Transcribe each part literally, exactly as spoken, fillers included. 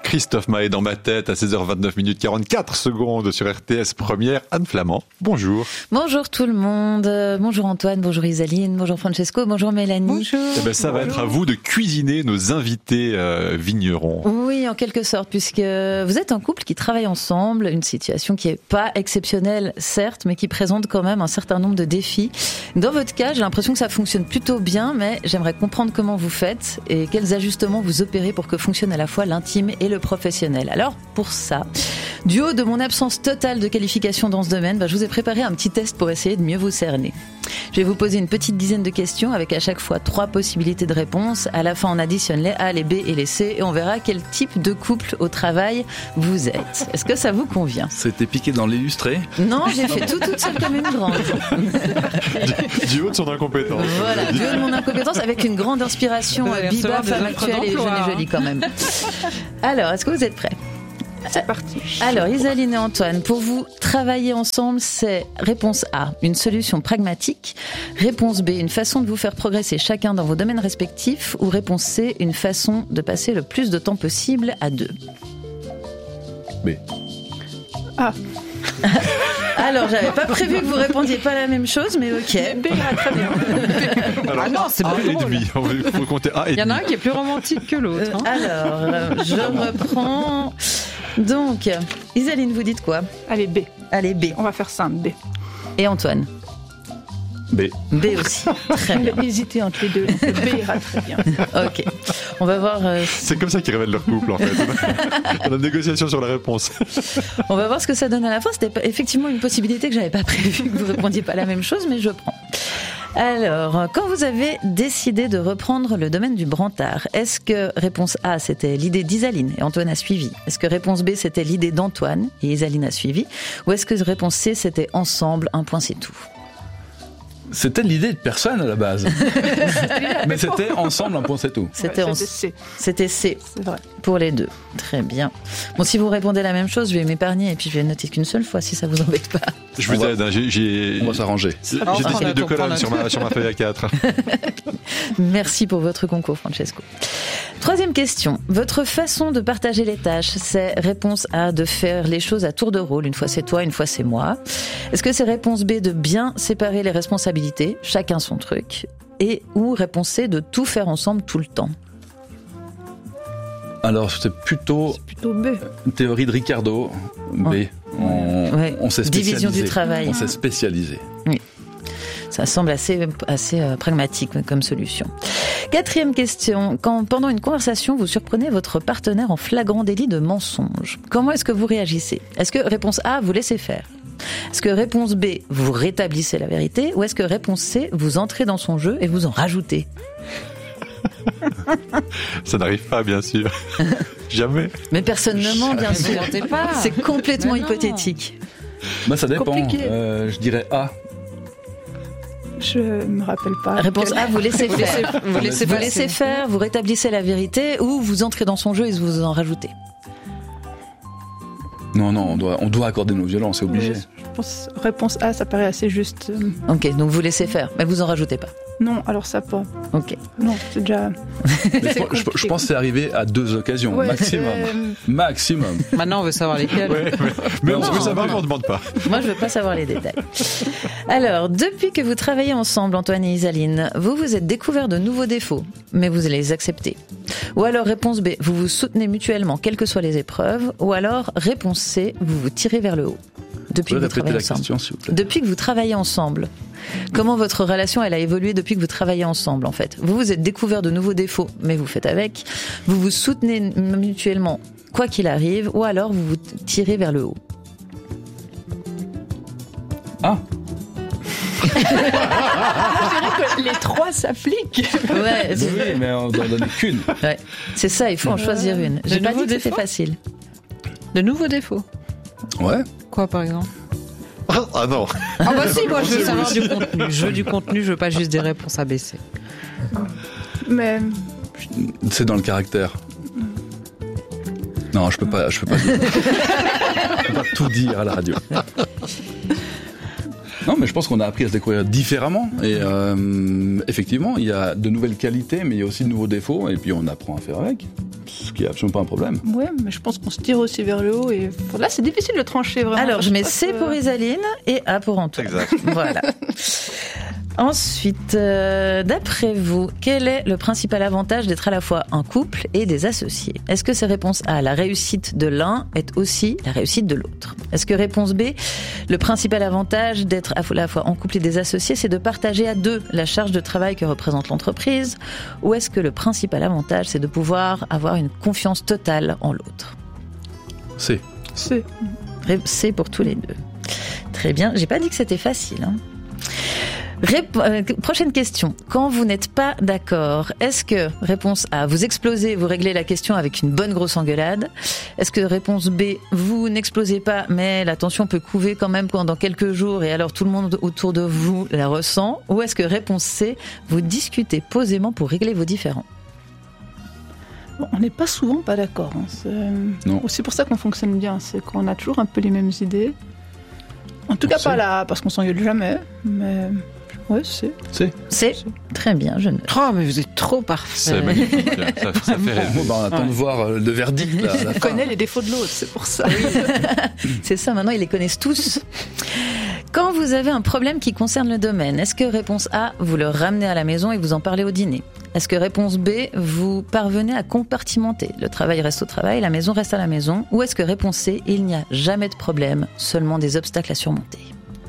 Christophe Maé dans ma tête à seize heures vingt-neuf minutes quarante-quatre secondes sur R T S Première. Anne Flamand, bonjour. Bonjour tout le monde. Bonjour Antoine, bonjour Isaline, bonjour Francesco, bonjour Mélanie. Bonjour. Eh ben, ça va bonjour. être à vous de cuisiner nos invités euh, vignerons. Oui, en quelque sorte, puisque vous êtes un couple qui travaille ensemble, une situation qui est pas exceptionnelle, certes, mais qui présente quand même un certain nombre de défis. Dans votre cas, j'ai l'impression que ça fonctionne plutôt bien, mais j'aimerais comprendre comment vous faites et quels ajustements vous opérez pour que fonctionne à la fois l'intime et le professionnel. Alors, pour ça, du haut de mon absence totale de qualification dans ce domaine, bah, je vous ai préparé un petit test pour essayer de mieux vous cerner. Je vais vous poser une petite dizaine de questions avec à chaque fois trois possibilités de réponse. À la fin, on additionne les A, les B et les C et on verra quel type de couple au travail vous êtes. Est-ce que ça vous convient ? C'était piqué dans l'illustré. Non, j'ai fait tout toute seule comme une grande. Du, du haut de son incompétence. Voilà, du haut de mon incompétence avec une grande inspiration euh, biba, femme actuelle et jeune et jolie quand même. Alors, est-ce que vous êtes prêts ? C'est parti. Alors, Isaline et Antoine, pour vous, travailler ensemble, c'est réponse A, une solution pragmatique, réponse B, une façon de vous faire progresser chacun dans vos domaines respectifs, ou réponse C, une façon de passer le plus de temps possible à deux. B. Ah. Alors, j'avais pas prévu que vous répondiez pas la même chose, mais ok. B ira très bien. Alors, Ah non, c'est A plus et drôle. demi. On va faut compter A et Il y en demi. a un qui est plus romantique que l'autre. Euh, hein. alors, euh, je reprends. Donc, Isaline, vous dites quoi ? Allez, B. Allez, B. On va faire simple, B. Et Antoine ? B. B aussi. Très bien. J'ai hésité entre les deux. B ira très bien. Ok. On va voir. euh, C'est comme ça qu'ils révèlent leur couple, en fait. On a une négociation sur la réponse. On va voir ce que ça donne à la fin. C'était pas- effectivement une possibilité que j'avais pas prévue que vous répondiez pas la même chose, mais je prends. Alors, quand vous avez décidé de reprendre le domaine du brantard, est-ce que réponse A, c'était l'idée d'Isaline et Antoine a suivi ? Est-ce que réponse B, c'était l'idée d'Antoine et Isaline a suivi ? Ou est-ce que réponse C, c'était ensemble, un point, c'est tout ? C'était l'idée de personne à la base. Mais c'était ensemble, un point, c'est tout. C'était, Ouais, en- c'était C. c'était C C'est vrai. pour les deux. Très bien. Bon, si vous répondez la même chose, je vais m'épargner et puis je vais noter qu'une seule fois si ça vous embête pas. Je vous On va- aide, hein, j'ai, j'ai, On va s'arranger. j'ai on dessiné va deux comprendre colonnes la- sur ma, sur ma feuille A quatre. Merci pour votre concours, Francesco. Troisième question. Votre façon de partager les tâches, c'est réponse A, de faire les choses à tour de rôle. Une fois c'est toi, une fois c'est moi. Est-ce que c'est réponse B, de bien séparer les responsabilités, chacun son truc, et ou réponse C, de tout faire ensemble tout le temps? Alors, c'était plutôt Plutôt B. une théorie de Ricardo. B. Ouais. On, Ouais. on s'est spécialisé. Division du travail. On s'est spécialisé. Ça semble assez, assez euh, pragmatique comme solution. Quatrième question. Quand, pendant une conversation, vous surprenez votre partenaire en flagrant délit de mensonge, comment est-ce que vous réagissez ? Est-ce que réponse A, vous laissez faire ? Est-ce que réponse B, vous rétablissez la vérité ? Ou est-ce que réponse C, vous entrez dans son jeu et vous en rajoutez ? Ça n'arrive pas, bien sûr. Jamais. Mais personne ne ment, bien Ne sûr. mentez pas. C'est complètement Mais non. hypothétique. Bah, ça dépend. Compliqué. Euh, je dirais A. Je me rappelle pas. Réponse A, vous laissez Vous faire. laissez- vous laissez Vous passer. laissez faire, vous rétablissez la vérité, ou vous entrez dans son jeu et vous en rajoutez. Non, non, on doit, on doit accorder nos violences, c'est obligé. Ouais, je pense, réponse A, ça paraît assez juste. Euh, Ok, donc vous laissez faire, mais vous en rajoutez pas. Non, alors ça pas. Ok. Non, c'est déjà. Mais je, je- je pense que c'est arrivé à deux occasions, Ouais, maximum. euh, Maximum. Maintenant, on veut savoir lesquels. Ouais, mais mais on Non. veut savoir, mais on ne demande pas. Moi, je veux pas savoir les détails. Alors, depuis que vous travaillez ensemble, Antoine et Isaline, vous vous êtes découvert de nouveaux défauts, mais vous les acceptez. Ou alors, réponse B, vous vous soutenez mutuellement, quelles que soient les épreuves. Ou alors, réponse C, vous vous tirez vers le haut. Depuis Vous que pouvez vous répéter travaillez la ensemble. question, s'il vous plaît. Depuis que vous travaillez ensemble, comment votre relation elle a évolué depuis que vous travaillez ensemble en fait ? Vous vous êtes découvert de nouveaux défauts, mais vous faites avec. Vous vous soutenez mutuellement quoi qu'il arrive, ou alors vous vous tirez vers le haut. Ah, Je dirais que les trois s'appliquent. Ouais, oui, c'est, mais on doit en donner qu'une. ouais. C'est ça, il faut en choisir une. J'ai de pas dit nouveaux que c'était défauts facile. De nouveaux défauts. Ouais. Quoi, par exemple ? Ah non. Ah bah si, moi, je veux savoir du contenu. Je veux du contenu, je veux pas juste des réponses A B C. Mais C'est dans le caractère. Non, je peux pas, je peux pas dire. Je peux pas tout dire à la radio. Non, mais je pense qu'on a appris à se découvrir différemment. Et euh, effectivement, il y a de nouvelles qualités, mais il y a aussi de nouveaux défauts. Et puis on apprend à faire avec. ce qui est absolument pas un problème. Ouais, mais je pense qu'on se tire aussi vers le haut et là c'est difficile de trancher vraiment. Alors je mets pense C que- pour Isaline et A pour Antoine. Exact. Voilà. Ensuite, euh, d'après vous, quel est le principal avantage d'être à la fois un couple et des associés? Est-ce que c'est réponse A, la réussite de l'un est aussi la réussite de l'autre? Est-ce que réponse B, le principal avantage d'être à la fois en couple et des associés, c'est de partager à deux la charge de travail que représente l'entreprise? Ou est-ce que le principal avantage, c'est de pouvoir avoir une confiance totale en l'autre? C'est. C'est. C'est pour tous les deux. Très bien. J'ai pas dit que c'était facile. Hein. Rép- euh, prochaine question. Quand vous n'êtes pas d'accord, est-ce que, réponse A, vous explosez, vous réglez la question avec une bonne grosse engueulade? Est-ce que, réponse B, vous n'explosez pas, mais la tension peut couver quand même pendant quelques jours et alors tout le monde autour de vous la ressent? Ou est-ce que, réponse C, vous discutez posément pour régler vos différends? Bon, on n'est pas souvent pas d'accord. Hein. C'est Non. aussi pour ça qu'on fonctionne bien, c'est qu'on a toujours un peu les mêmes idées. En tout On cas sait. pas là, parce qu'on s'engueule jamais, mais ouais, c'est. C'est. C'est très bien, je note. Oh, mais vous êtes trop parfait. C'est magnifique. Ça, ça fait rêver. Bon, bah, on attend Ouais. de voir euh, le verdict. Là, à la On fin. connaît les défauts de l'autre, c'est pour ça. C'est ça, maintenant ils les connaissent tous. Quand vous avez un problème qui concerne le domaine, est-ce que réponse A, vous le ramenez à la maison et vous en parlez au dîner? Est-ce que réponse B, vous parvenez à compartimenter? Le travail reste au travail, la maison reste à la maison. Ou est-ce que réponse C, il n'y a jamais de problème, seulement des obstacles à surmonter?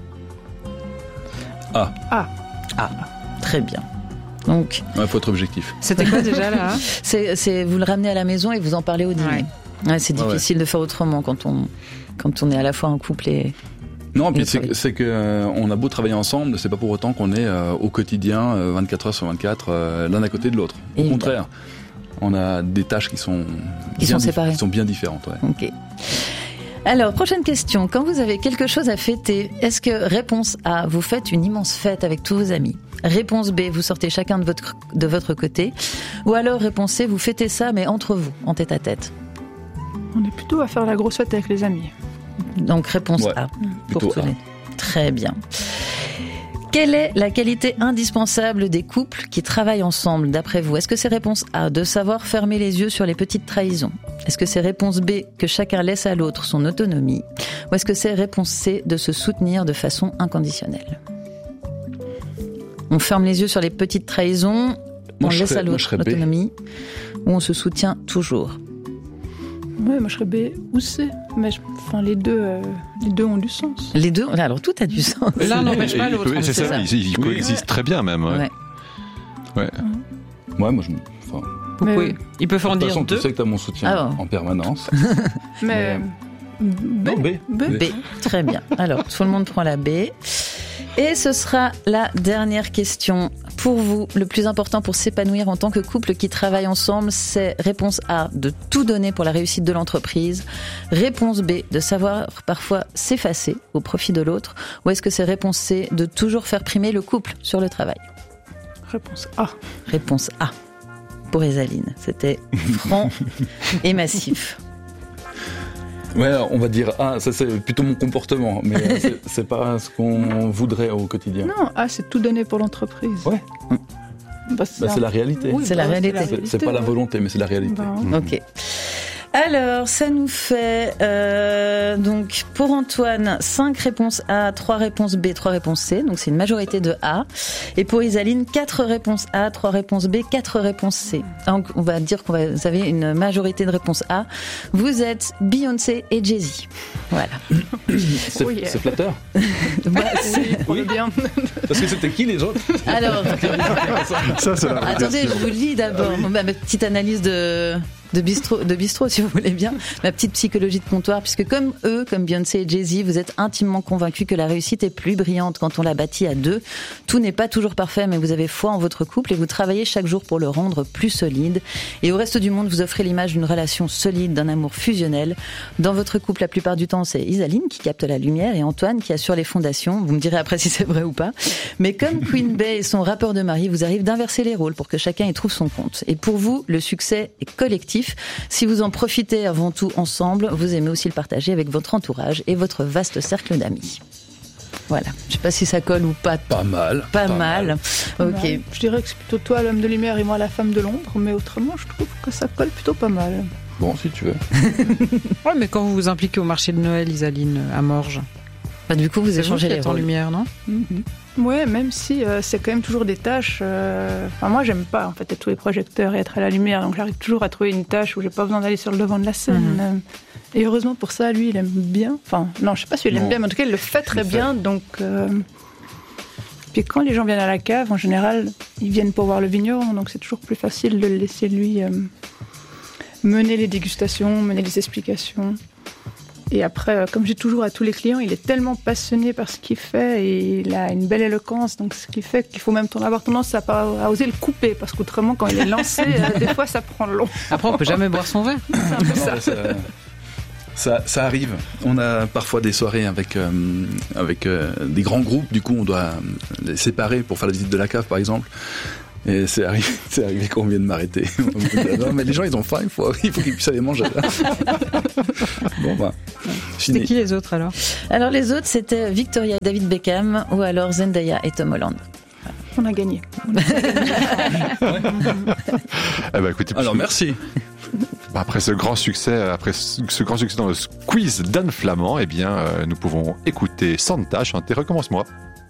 Ah, Ah, très bien. Donc, il faut être objectif. C'était quoi déjà là? c'est, c'est, vous le ramenez à la maison et vous en parlez au dîner. Ouais, c'est Ouais, ouais. difficile de faire autrement quand on, quand on est à la fois un couple et... Non, puis Le c'est, travail. c'est que euh, on a beau travailler ensemble, c'est pas pour autant qu'on est euh, au quotidien euh, vingt-quatre heures sur vingt-quatre euh, l'un à côté de l'autre. Au Et contraire, on a des tâches qui sont Qui bien sont séparées. qui sont bien différentes. Ouais. Ok. Alors, prochaine question. Quand vous avez quelque chose à fêter, est-ce que réponse A, vous faites une immense fête avec tous vos amis? Réponse B, vous sortez chacun de votre, de votre côté? Ou alors réponse C, vous fêtez ça mais entre vous, en tête à tête? On est plutôt à faire la grosse fête avec les amis. Donc réponse Ouais, A. Pour plutôt tous A. les... Très bien. Quelle est la qualité indispensable des couples qui travaillent ensemble, d'après vous? Est-ce que c'est réponse A, de savoir fermer les yeux sur les petites trahisons? Est-ce que c'est réponse B, que chacun laisse à l'autre son autonomie? Ou est-ce que c'est réponse C, de se soutenir de façon inconditionnelle? On ferme les yeux sur les petites trahisons, Moi, on je laisse serais- à moi, l'autre je serais B. l'autonomie, ou on se soutient toujours? Ouais, moi je serais B ou C. Mais je- enfin, les deux, euh, les deux ont du sens. Les deux, alors tout a du sens. L'un n'empêche pas Et- l'autre. et- C'est c'est ça, ça. ils, ils coexistent très bien même. Ouais. Ouais. Ouais. Ouais, moi je. Enfin, Mais, Oui. Ils peuvent en de toute dire façon, tu deux. sais que t'as mon soutien Ah bon. en permanence. mais B. Non, B. B. B, très bien. Alors, tout le monde prend la B. Et ce sera la dernière question. Pour vous, le plus important pour s'épanouir en tant que couple qui travaille ensemble, c'est réponse A, de tout donner pour la réussite de l'entreprise. Réponse B, de savoir parfois s'effacer au profit de l'autre. Ou est-ce que c'est réponse C, de toujours faire primer le couple sur le travail? Réponse A. Réponse A pour Isaline. C'était franc et massif. Ouais, on va dire ah, ça c'est plutôt mon comportement, mais euh, c'est, c'est pas ce qu'on voudrait au quotidien. Non, A c'est tout donner pour l'entreprise. Ouais. Bah, c'est, Bah, un- c'est la réalité. Oui, C'est la bah, réalité. C'est, c'est pas la volonté, mais c'est la réalité. Bah, Ok. Alors, ça nous fait, euh, donc, pour Antoine, cinq réponses A, trois réponses B, trois réponses C. Donc, c'est une majorité de A. Et pour Isaline, quatre réponses A, trois réponses B, quatre réponses C. Donc, on va dire qu'on va, vous avez une majorité de réponses A. Vous êtes Beyoncé et Jay-Z. Voilà. C'est, Oh yeah. c'est flatteur. Bah, c'est- oui, prends-le bien. Parce que c'était qui les autres? alors, Ça, c'est la vraie attendez, question. je vous lis d'abord ma ma petite analyse de, de bistrot, de bistrot, si vous voulez bien, ma petite psychologie de comptoir, puisque comme eux, comme Beyoncé et Jay-Z, vous êtes intimement convaincus que la réussite est plus brillante quand on la bâtit à deux. Tout n'est pas toujours parfait, mais vous avez foi en votre couple et vous travaillez chaque jour pour le rendre plus solide. Et au reste du monde, vous offrez l'image d'une relation solide, d'un amour fusionnel. Dans votre couple, la plupart du temps, c'est Isaline qui capte la lumière et Antoine qui assure les fondations. Vous me direz après si c'est vrai ou pas. Mais comme Queen Bey et son rappeur de mari, vous arrive d'inverser les rôles pour que chacun y trouve son compte. Et pour vous, le succès est collectif. Si vous en profitez avant tout ensemble, vous aimez aussi le partager avec votre entourage et votre vaste cercle d'amis. Voilà. Je sais pas si ça colle ou pas. Pas mal. Pas, pas mal. mal. Ok. Ouais, je dirais que c'est plutôt toi l'homme de lumière et moi la femme de l'ombre, mais autrement, je trouve que ça colle plutôt pas mal. Bon, si tu veux. Ouais, mais quand vous vous impliquez au marché de Noël, Isaline, à Morges, Bah, du coup, vous c'est vous échangez qui les êtes en rôles. lumière, non? Mm-hmm. Ouais, même si euh, c'est quand même toujours des tâches. Euh... Enfin, moi, j'aime pas en fait être tous les projecteurs et être à la lumière, donc j'arrive toujours à trouver une tâche où j'ai pas besoin d'aller sur le devant de la scène. Mhm. Euh, Et heureusement pour ça, lui, il aime bien. Enfin, non, je sais pas si il aime Non. bien, mais en tout cas, il le fait très le bien. Donc, euh... puis quand les gens viennent à la cave, en général, ils viennent pour voir le vigneron, donc c'est toujours plus facile de le laisser lui euh, mener les dégustations, mener les explications. Et après, euh, comme j'ai toujours à tous les clients, il est tellement passionné par ce qu'il fait et il a une belle éloquence, donc ce qui fait qu'il faut même avoir tendance à, pas, à oser le couper, parce qu'autrement, quand il est lancé, euh, des fois, ça prend long. Après, on peut jamais boire son vin. C'est un peu Non, ça. mais ça, ça, ça arrive. On a parfois des soirées avec, euh, avec euh, des grands groupes, du coup on doit les séparer pour faire la visite de la cave par exemple. Et c'est arrivé, c'est arrivé qu'on vienne m'arrêter. On me dit, non mais les gens ils ont faim, il faut, il faut qu'ils puissent aller manger. Bon bah, C'était fini. qui les autres alors? Alors les autres, c'était Victoria et David Beckham ou alors Zendaya et Tom Holland. On a gagné. Eh ben, écoutez, Alors puisque- merci. Après ce grand succès, après ce ce grand succès dans le quiz d'Anne Flamand, eh bien, euh, nous pouvons écouter Santa chanter Recommence-moi.